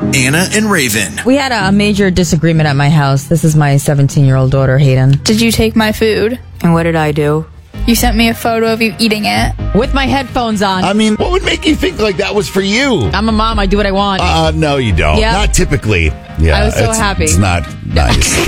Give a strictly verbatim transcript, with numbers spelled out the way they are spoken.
Anna and Raven. We had a major disagreement at my house. This is my seventeen-year-old daughter, Hayden. Did you take my food? And what did I do? You sent me a photo of you eating it. With my headphones on. I mean, what would make you think like that was for you? I'm a mom. I do what I want. Uh, no, you don't. Yeah. Not typically. Yeah, I was so it's, happy. It's not nice.